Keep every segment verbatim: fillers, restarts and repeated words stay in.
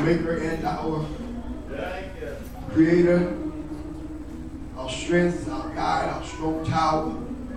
maker and our creator, our strength, our guide, our strong tower.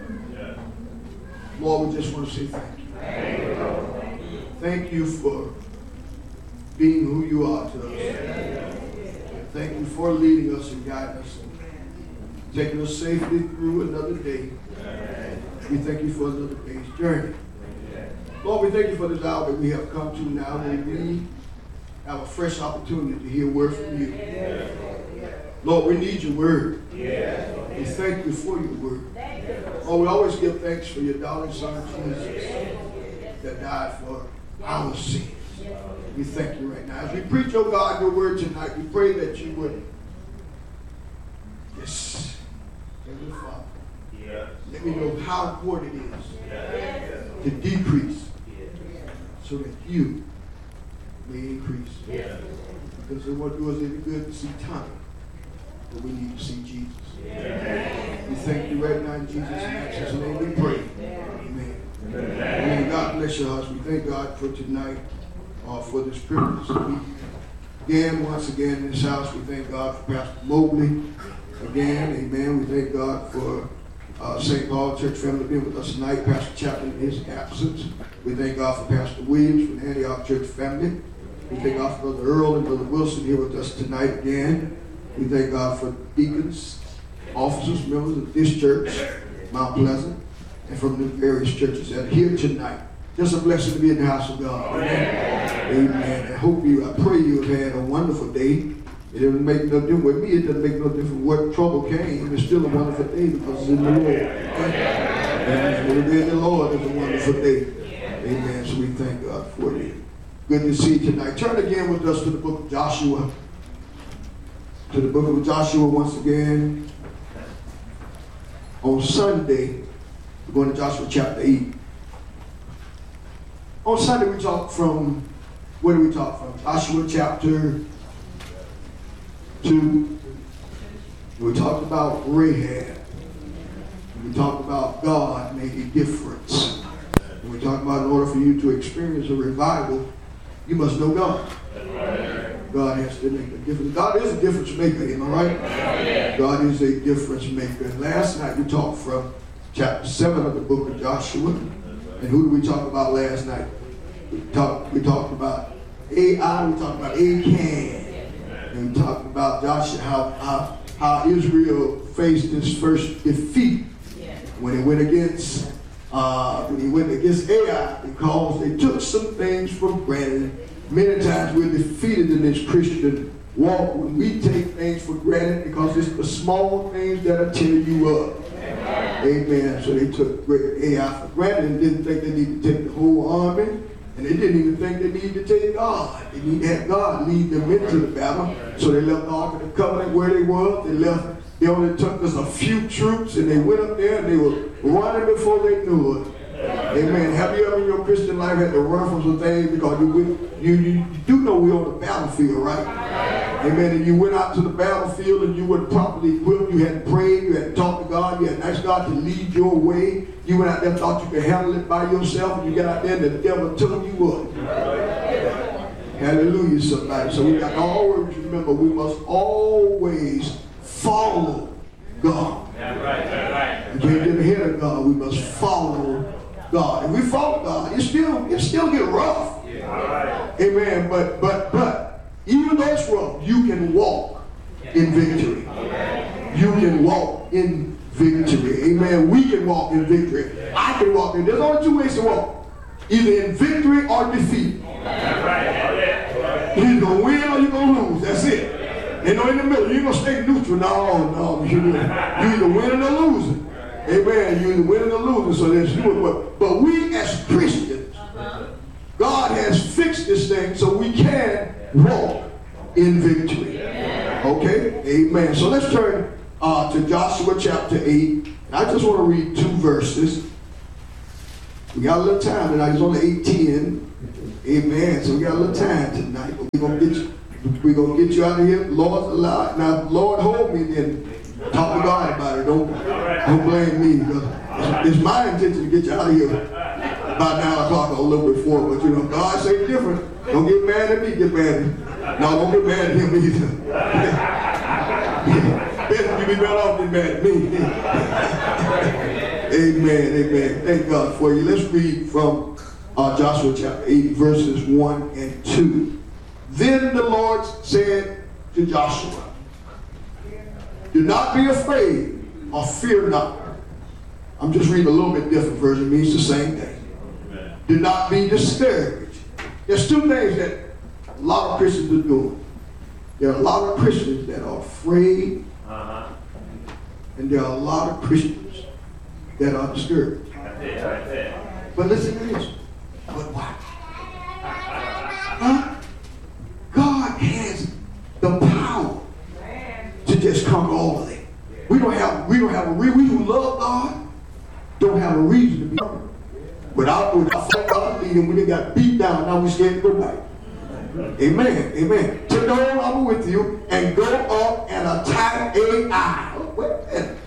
Lord, we just want to say thank you. Thank you for being who you are to us. Thank you for leading us and guiding us, taking us safely through another day. We thank you for another day's journey. Lord, we thank you for this hour that we have come to now, where we have a fresh opportunity to hear a word from you. Lord, we need your word. We thank you for your word. Lord, we always give thanks for your darling son, Jesus, that died for our sins. We thank you right now. As we preach, oh God, your word tonight, we pray that you would, yes, Heavenly Father, yes, let me know how important it is, yes, to decrease, so that you may increase. Yes. Because it won't do us any good to see Tommy, but we need to see Jesus. Yes. We thank you right now in Jesus' name we pray. Amen. Amen. Amen. God bless your hearts. We thank God for tonight. Uh, for this privilege to be again, once again in this house. We thank God for Pastor Mobley again, amen. We thank God for uh, Saint Paul Church family being with us tonight, Pastor Chaplain in his absence. We thank God for Pastor Williams from the Antioch Church family. We thank God for Brother Earl and Brother Wilson here with us tonight again. We thank God for deacons, officers, members of this church, Mount Pleasant, and from the various churches that are here tonight. Just a blessing to be in the house of God. Amen. Amen. I hope you, I pray you have had a wonderful day. It doesn't make no difference with me. It doesn't make no difference what trouble came. It's still a wonderful day because it's in the Lord. Amen. When it is in the Lord, it's a wonderful day. Amen. So we thank God for you. Good to see you tonight. Turn again with us to the book of Joshua. To the book of Joshua once again. On Sunday, we're going to Joshua chapter eight. On Sunday, we talked from, where do we talk from? Joshua chapter two. We talked about Rahab. We talked about God made a difference. And we talked about in order for you to experience a revival, you must know God. God has to make a difference. God is a difference maker, am I right? God is a difference maker. And last night, we talked from chapter seven of the book of Joshua. And who did we talk about last night? We talked, we talked about Ai, we talked about Achan. And we talked about Joshua, how, how, how Israel faced his first defeat when he went against uh, when he went against Ai, because they took some things for granted. Many times we're defeated in this Christian walk when we take things for granted because it's the small things that'll tear you up. Amen. So they took Ai for granted and didn't think they needed to take the whole army. And they didn't even think they needed to take God. They needed to have God lead them into the battle. So they left the Ark of the Covenant where they were. They left, they only took us a few troops and they went up there and they were running before they knew it. Amen. Have you ever in your Christian life had to run from some things because you, you, you do know we're on the battlefield, right? Amen. And you went out to the battlefield and you weren't properly equipped. You hadn't prayed. You hadn't talked to God. You hadn't asked God to lead your way. You went out there and thought you could handle it by yourself. And you got out there and the devil took you up. Hallelujah, somebody. So we got to always remember we must always follow God. That's right, that's right. We can't get ahead of God. We must follow God. If we follow God, it still it still get rough. Yeah. All right. Amen. But but but even though it's rough, you can walk in victory. You can walk in victory. Amen. We can walk in victory. I can walk in. There's only two ways to walk. Either in victory or defeat. That's right. You're gonna win or you're gonna lose. That's it. Ain't no in the middle. You ain't gonna stay neutral. No, no. You, you either winning or losing. Amen. You either winning or losing. So that's you. But, but we as Christians, God has fixed this thing so we can walk in victory. Okay? Amen. So let's turn uh, to Joshua chapter eight. I just want to read two verses. We got a little time tonight. It's only eight ten. Amen. So we got a little time tonight. But we're going to get you. We're going to get you out of here. Lord's alive. Now, Lord, hold me, then talk to God about it. Don't, don't blame me. Because it's, it's my intention to get you out of here. about nine o'clock or a little before, but you know, God say different. Don't get mad at me, get mad at me. No, don't get mad at him either. Better you be better off than mad at me. Amen, amen. Thank God for you. Let's read from uh, Joshua chapter eight, verses one and two. Then the Lord said to Joshua, do not be afraid or fear not. I'm just reading a little bit different version. It means the same thing. Amen. Do not be discouraged. There's two things that a lot of Christians are doing. There are a lot of Christians that are afraid, uh-huh. and there are a lot of Christians that are discouraged. But listen to this. But why? Huh? God has the power to just conquer all of it. We don't have we don't have a re- we who love God don't have a reason to be hungry. Without without God leading, we done got beat down. Now we scared to go back. Amen. Amen. Take the whole armor with you and go up and attack A I. Oh, wait a minute.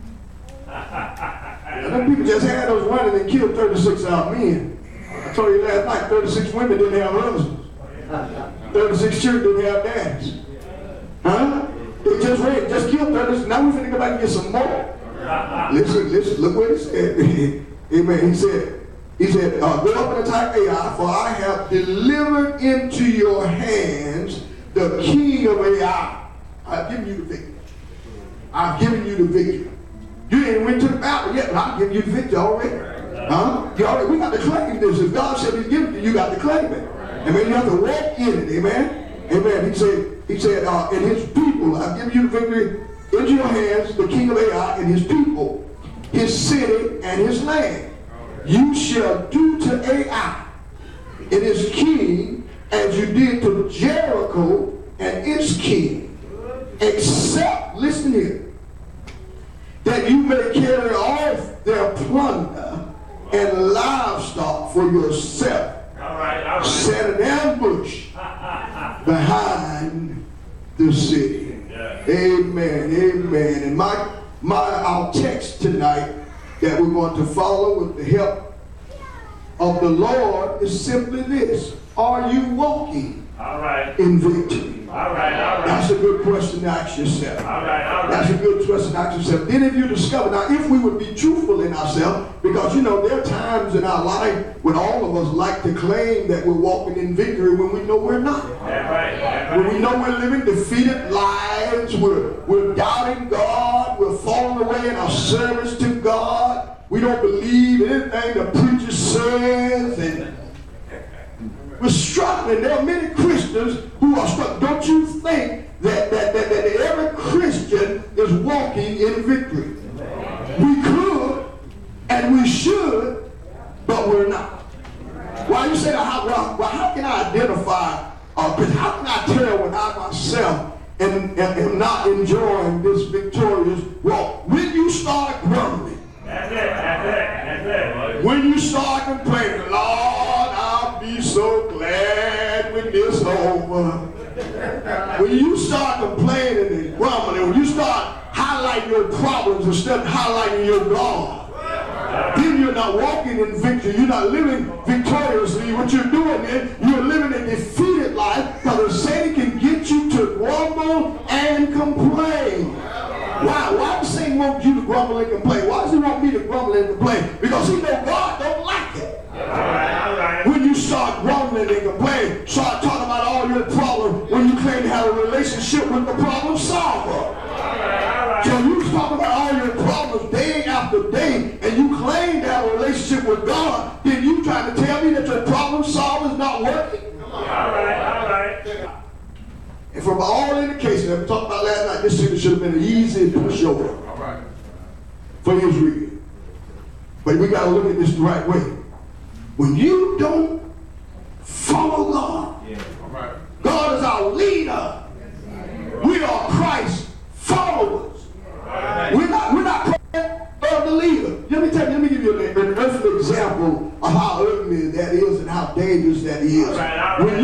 And them people just had those running and killed thirty-six our men. I told you last night, thirty-six women didn't have husbands. thirty-six children didn't have dads. Huh? They just ran, just killed thirty-six. Now we're finna go back and get some more. Listen, listen, look what he said. Amen. He said, he said, uh, go up and attack A I, for I have delivered into your hands the king of A I. I've given you the victory. I've given you the victory. You ain't went to the battle yet, but I've given you the victory already. Huh? You already, we got to claim this. If God said he's given it, you got to claim it. Amen. You have to walk in it. Amen. Amen. He said, he said, uh, and his people, I've given you the victory into your hands, the king of A I and his people, his city and his land. You shall do to A I and its king as you did to Jericho and its king, except, listen here, that you may carry off their plunder and livestock for yourself. All right, all right. Set an ambush behind the city. Yeah. Amen, amen. And my, my, our text tonight that we're going to follow with the help of the Lord is simply this. Are you walking all right. in victory? All right, all right. That's a good question to ask yourself. All right, all right. That's a good question to ask yourself. Then if you discover, now if we would be truthful in ourselves, because you know there are times in our life when all of us like to claim that we're walking in victory when we know we're not. That's right, that's right. When we know we're living defeated lives, we're, we're doubting God, we're falling away in our service to God, we don't believe anything the preacher says, and we're struggling. There are many Christians who are struggling. Don't you think that, that, that, that every Christian is walking in victory? We could and we should, but we're not. Why you say that? How, well, well, how can I identify, uh, how can I tell when I myself am, am, am not enjoying this victorious walk? When you start grumbling, that's it, that's it, that's it. When you start complaining, Lord, I'll be so glad when this over. When you start complaining and grumbling, when you start highlighting your problems instead of highlighting your God, then you're not walking in victory. You're not living victoriously. What you're doing is you're living a defeated life because Satan can get you to grumble and complain. Why? Why does Satan want you to grumble and complain? Why does he want me to grumble and complain? Because he knows God don't like it. All right, all right. When you start grumbling and complaining, start talking about all your problems when you claim to have a relationship with the problem solver. All right, all right. So you talk about all your problems day after day, and you claim to have a relationship with God, then you trying to tell me that your problem solver is not working? All right, all right. And from all indications that we talked about last night, this should have been an easy pushover All right. for Israel. But we got to look at this the right way. When you don't follow God, Yeah. All right. God is our leader. We are Christ's followers. Right. We're not, we're not of the leader. Let me tell you, let me give you an, an earthly example of how ugly that is and how dangerous that is. All right, all right. When